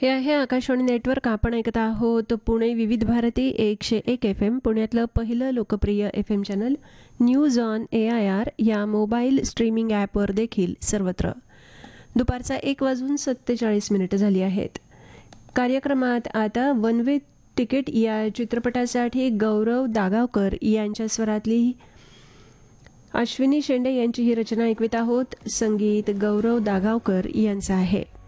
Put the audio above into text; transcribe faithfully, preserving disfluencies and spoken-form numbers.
हे आहे आकाशवाणी नेटवर्क. आपण ऐकत आहोत पुणे विविध भारती एकशे एक एफ एम, पुण्यातलं पहिलं लोकप्रिय F M channel news on A I R या मोबाईल स्ट्रीमिंग ॲपवर देखील सर्वत्र. दुपारचा एक वाजून सत्तेचाळीस मिनिटं झाली आहेत. कार्यक्रमात आता वन वे तिकीट या चित्रपटासाठी गौरव दागावकर यांच्या स्वरातली अश्विनी शेंडे यांची ही रचना ऐकवित आहोत. संगीत गौरव दागावकर यांचं आहे.